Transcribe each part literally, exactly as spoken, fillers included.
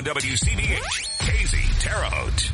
W C B H, K Z Terre Haute.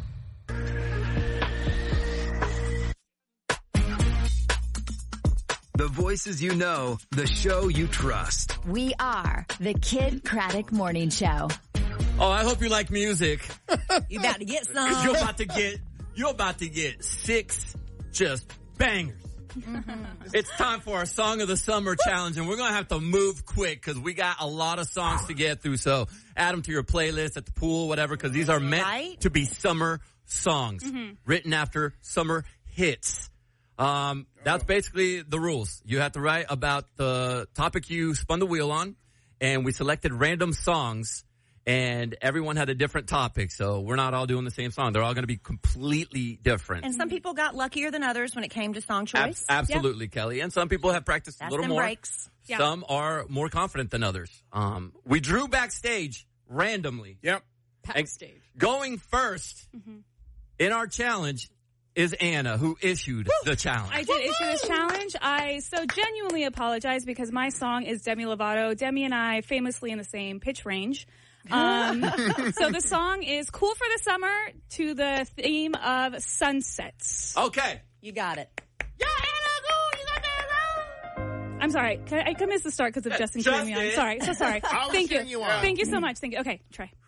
The voices you know, the show you trust. We are the Kid Craddock Morning Show. Oh, I hope you like music. You about to get some. You're about to get, you're about to get six just bangers. Mm-hmm. It's time for our Song of the Summer challenge, and we're going to have to move quick because we got a lot of songs to get through. So add them to your playlist at the pool, whatever, because these are meant right? to be summer songs mm-hmm. written after summer hits. Um, that's basically the rules. You have to write about the topic you spun the wheel on, and we selected random songs, and everyone had a different topic, so we're not all doing the same song. They're all going to be completely different. And some people got luckier than others when it came to song choice. Ab- absolutely, yeah. Kelly. And some people have practiced That's a little them more. breaks. Yeah. Some are more confident than others. Um, we drew backstage randomly. Yep. Backstage. And going first mm-hmm. in our challenge is Anna, who issued Woo! the challenge. I did issue this challenge. I so genuinely apologize because my song is Demi Lovato. Demi and I famously in the same pitch range. Um, so the song is Cool for the Summer to the theme of sunsets. Okay. You got it. Yeah, Anna, go! You got that. I'm sorry. Can I, I miss the start because of Justin cheering me on. Sorry. So sorry. Thank you. you Thank you so much. Thank you. Okay, try.